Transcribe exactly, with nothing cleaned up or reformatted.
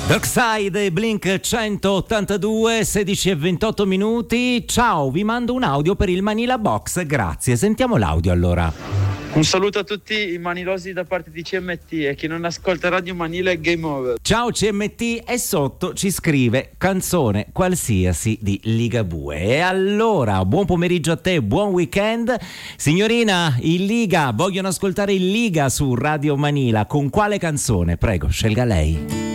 Darkside, Blink centottantadue, sedici e ventotto minuti. Ciao, vi mando un audio per il Manila Box, grazie. Sentiamo l'audio allora. Un saluto a tutti i manilosi da parte di C M T e chi non ascolta Radio Manila è game over. Ciao C M T, e sotto ci scrive canzone qualsiasi di Ligabue. E allora, buon pomeriggio a te, buon weekend. Signorina, il Liga, vogliono ascoltare il Liga su Radio Manila. Con quale canzone? Prego, scelga lei.